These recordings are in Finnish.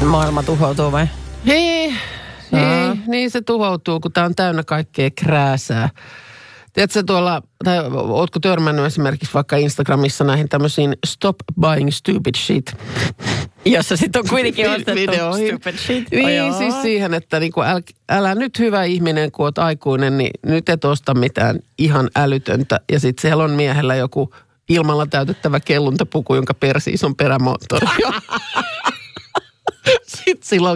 Maailma tuhoutuu vai? Niin se tuhoutuu, kun tää on täynnä kaikkea krääsää. Tiedätkö tuolla, tai ootko törmännyt esimerkiksi vaikka Instagramissa näihin tämmöisiin stop buying stupid shit? Jossa sitten on kuitenkin ostettu stupid shit. Niin, siis siihen, että niinku älä nyt hyvä ihminen, kun oot aikuinen, niin nyt et osta mitään ihan älytöntä. Ja sitten siellä on miehellä joku ilmalla täytettävä kelluntapuku, jonka persiis on perämoottori. Sitten silloin on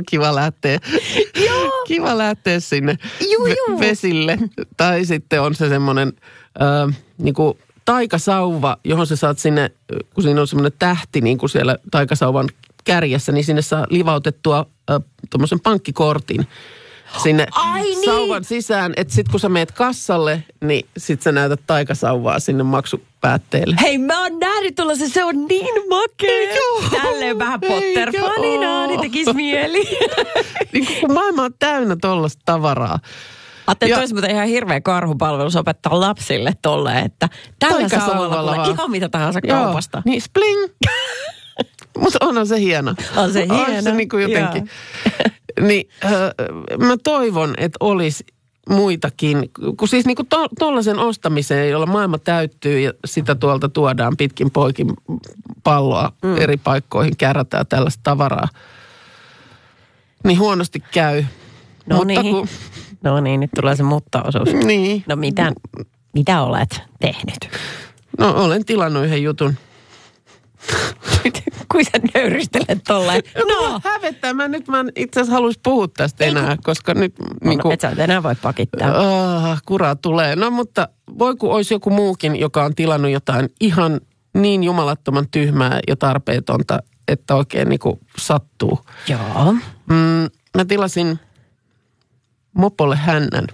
kiva lähteä sinne vesille. Tai sitten on se semmoinen niinku taikasauva, johon sä saat sinne, kun siinä on semmoinen tähti niin kuin siellä taikasauvan kärjessä, niin sinne saa livautettua tuommoisen pankkikortin sinne sauvan sisään. Että sitten kun sä meet kassalle, niin sit sä näytät taikasauvaa sinne maksupäätteelle. Hei, mä oon nähnyt tuollaisen, se on niin makea. Tälleen vähän Potter-fanina, niin tekis mieli. Niin kun maailma on täynnä tollaista tavaraa. Ajattelin, että olisi muuten ihan hirveä karhupalvelus opettaa lapsille tolleen, että tällä sauvalla tulee ihan mitä tahansa kaupasta. Niin spling. Mutta onhan se hieno. On se hieno. On se niin kuin jotenkin. Niin, mä toivon, että olisi muitakin, kun siis niin kuin tollaisen ostamiseen, jolla maailma täyttyy ja sitä tuolta tuodaan pitkin poikin palloa eri paikkoihin, kärrätään tällaista tavaraa, niin huonosti käy. No niin, nyt tulee se mutta-osuus. Niin. No mitä olet tehnyt? No olen tilannut yhden jutun. Kuin sä nöyristelet tolleen. No hävettää. Mä itse asiassa haluaisin puhua tästä enää, koska nyt niinku, et sä enää voi pakittaa. Kuraa tulee. No mutta voi kun olisi joku muukin, joka on tilannut jotain ihan niin jumalattoman tyhmää ja tarpeetonta, että oikein niinku sattuu. Joo. Mä tilasin mopolle hännän.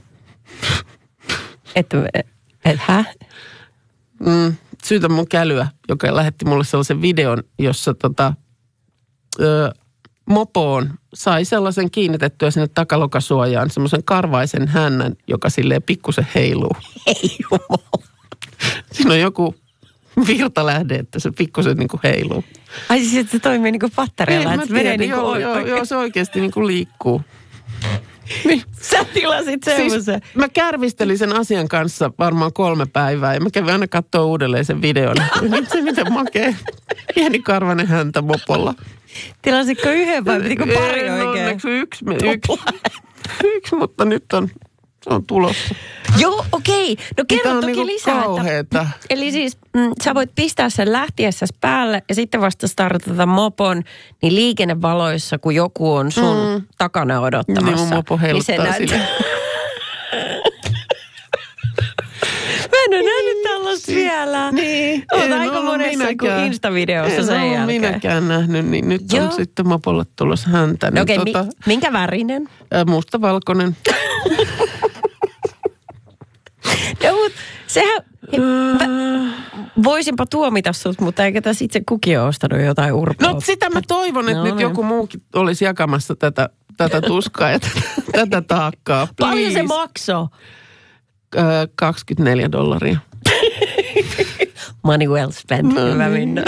Syytä mun kälyä, joka lähetti mulle sellaisen videon, jossa mopoon sai sellaisen kiinnitettyä sinne takalokasuojaan, semmoisen karvaisen hännän, joka silleen pikkusen heiluu. Ei jumala. Siinä on joku virtalähde, että se pikkusen niinku heiluu. Ai siis, että se toimii niinku patterilla, että se menee niinku joo, se oikeasti niinku liikkuu. Niin. Sä tilasit semmoisen. Siis mä kärvistelin sen asian kanssa varmaan 3 päivää ja mä kävin aina katsoa uudelleen sen videon. Nyt se miten makea. Pieni karvainen häntä mopolla. Tilasitko yhden vai pitikö pari oikein? Onneksi yksi, mutta nyt se on tulossa. Joo, okei. No kerro toki niinku lisää. Kauheeta. Eli siis sä voit pistää sen lähtiessäsi päälle ja sitten vasta startata mopon niin liikennevaloissa, kun joku on sun takana odottamassa. Niin mun mopo heiluttaa sille. Mä en ole nähnyt tällaista vielä. Niin. Oot aika monessa Insta-videossa sen jälkeen. Minäkään nähnyt, niin nyt on sitten mopolle tulossa häntä. No okei, minkä värinen? Mustavalkoinen. No, mutta sehän, voisinpa tuomita sut, mutta eikä tässä itse kukin ole ostanut jotain urpoa. No sitä mä toivon, että nyt joku muukin olisi jakamassa tätä tuskaa ja tätä taakkaa. Please. Paljon se maksoi? $24. Money well spent. Hyvä Minna.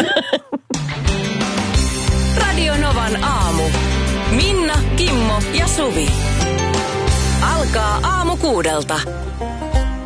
Radio Novan aamu. Minna, Kimmo ja Suvi. Alkaa aamu 6.